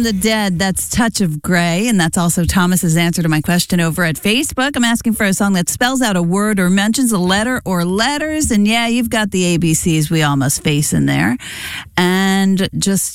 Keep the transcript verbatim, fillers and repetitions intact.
from the Dead. That's Touch of Grey. And that's also Thomas's answer to my question over at Facebook. I'm asking for a song that spells out a word or mentions a letter or letters. And yeah, you've got the A B Cs we all must face in there. And just